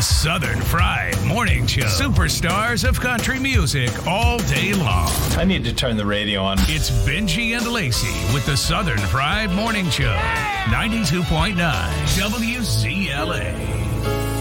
Southern Fried Morning Show. Superstars of country music all day long. I need to turn the radio on. It's Benji and Lacey with the Southern Fried Morning Show. 92.9 WCLA.